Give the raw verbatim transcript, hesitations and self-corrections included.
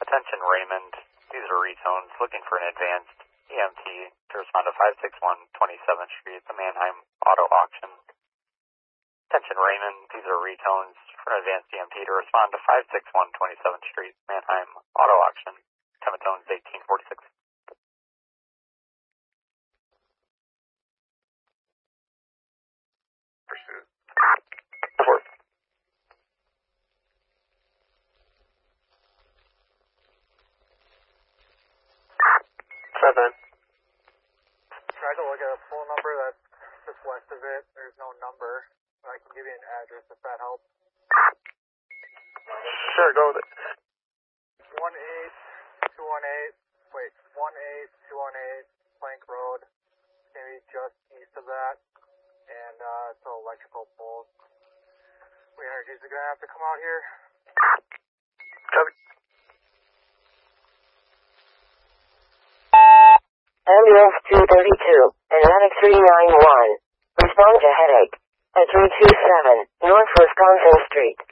Attention Raymond, these are retones looking for an advanced E M T to respond to five six one twenty-seventh Street, the Mannheim Auto Auction. Attention Raymond, these are retones for an advanced E M T to respond to five six one twenty-seventh Street, Mannheim Auto Auction. Tematones eighteen forty-six. Pursuit. Report. Seven. Tried to look at a phone number that's just west of it. There's no number. I can give you an address if that helps. Sure, go with it. one eight two one eight, wait, one eight two one eight Plank Road. It's going to be just east of that. And uh, it's an electrical pole. We Energies are going to have to come out here. Copy. Ambulance two thirty-two, Atlantic three nine one. Respond to headache at three two seven North Wisconsin Street.